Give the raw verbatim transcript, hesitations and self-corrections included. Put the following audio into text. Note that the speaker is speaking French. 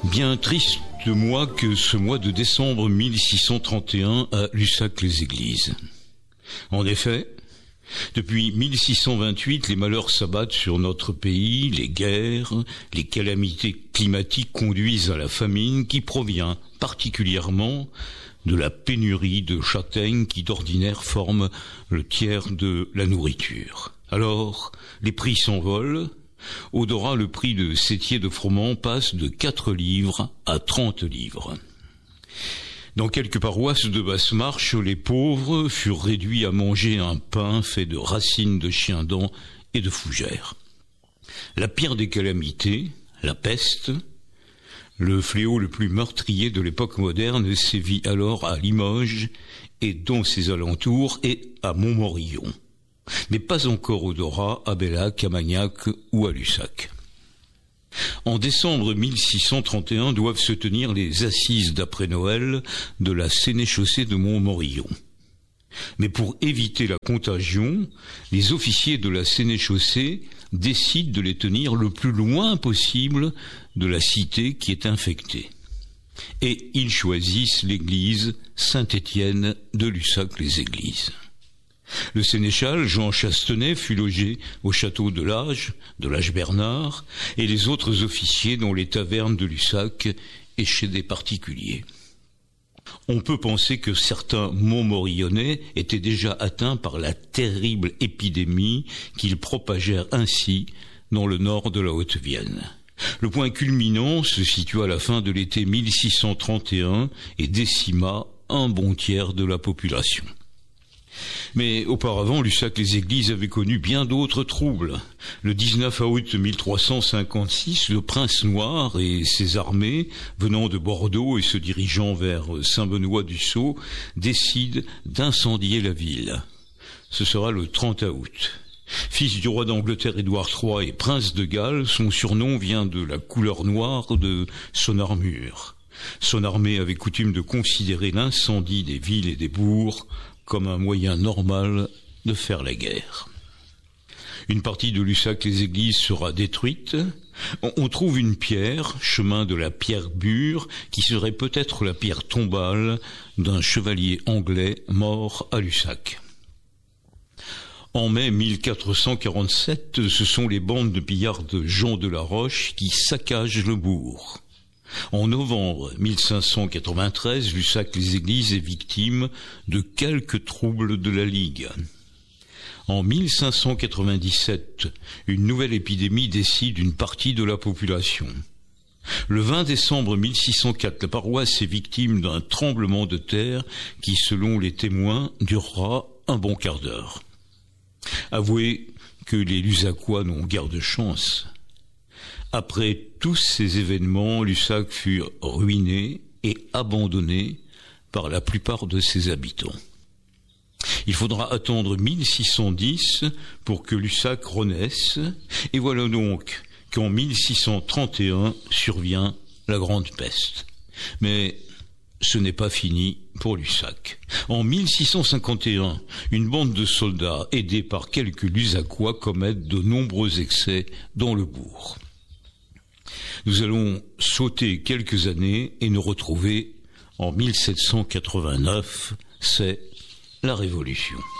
Bien triste mois que ce mois de décembre mille six cent trente et un à Lussac-les-Églises. En effet, depuis mille six cent vingt-huit, les malheurs s'abattent sur notre pays, les guerres, les calamités climatiques conduisent à la famine qui provient particulièrement de la pénurie de châtaignes qui d'ordinaire forment le tiers de la nourriture. Alors, les prix s'envolent. Au Dorat, le prix de sétier de froment passe de quatre livres à trente livres. Dans quelques paroisses de basse marche, les pauvres furent réduits à manger un pain fait de racines de chien-dent et de fougères. La pire des calamités, la peste, le fléau le plus meurtrier de l'époque moderne, sévit alors à Limoges et dans ses alentours et à Montmorillon. Mais pas encore au Dorat, à Bellac, à Magnac ou à Lussac. En décembre mille six cent trente et un doivent se tenir les assises d'après Noël de la sénéchaussée de Montmorillon. Mais pour éviter la contagion, les officiers de la sénéchaussée décident de les tenir le plus loin possible de la cité qui est infectée. Et ils choisissent l'église Saint-Étienne de Lussac-les-Églises. Le sénéchal Jean Chastenay fut logé au château de Lage, de Lage-Bernard, et les autres officiers dans les tavernes de Lussac et chez des particuliers. On peut penser que certains Montmorillonnais étaient déjà atteints par la terrible épidémie qu'ils propagèrent ainsi dans le nord de la Haute-Vienne. Le point culminant se situa à la fin de l'été mille six cent trente et un et décima un bon tiers de la population. Mais auparavant, Lussac-les-Églises avait connu bien d'autres troubles. Le dix-neuf août mille trois cent cinquante-six, le prince noir et ses armées, venant de Bordeaux et se dirigeant vers Saint-Benoît-du-Sault, décident d'incendier la ville. Ce sera le trente août. Fils du roi d'Angleterre Édouard trois et prince de Galles, son surnom vient de la couleur noire de son armure. Son armée avait coutume de considérer l'incendie des villes et des bourgs comme un moyen normal de faire la guerre. Une partie de Lussac-les-Églises sera détruite. On trouve une pierre, chemin de la pierre Bure, qui serait peut-être la pierre tombale d'un chevalier anglais mort à Lussac. En mai mille quatre cent quarante-sept, ce sont les bandes de pillards de Jean de la Roche qui saccagent le bourg. En novembre mille cinq cent quatre-vingt-treize, Lussac-les-Églises est victime de quelques troubles de la Ligue. En mille cinq cent quatre-vingt-dix-sept, une nouvelle épidémie décide une partie de la population. Le vingt décembre mille six cent quatre, la paroisse est victime d'un tremblement de terre qui, selon les témoins, durera un bon quart d'heure. Avouez que les Lussacois n'ont guère de chance. Après tous ces événements, Lussac fut ruiné et abandonné par la plupart de ses habitants. Il faudra attendre mille six cent dix pour que Lussac renaisse, et voilà donc qu'en mille six cent trente et un survient la Grande Peste. Mais ce n'est pas fini pour Lussac. En mille six cent cinquante et un, une bande de soldats, aidés par quelques Lussacois, commettent de nombreux excès dans le bourg. Nous allons sauter quelques années et nous retrouver en mille sept cent quatre-vingt-neuf, c'est la Révolution.